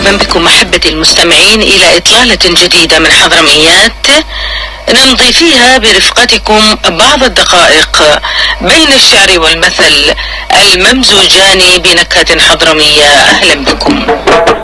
مرحبا بكم محبتي المستمعين إلى إطلالة جديدة من حضرميات نمضي فيها برفقتكم بعض الدقائق بين الشعر والمثل الممزوجان بنكهة حضرمية. أهلا بكم.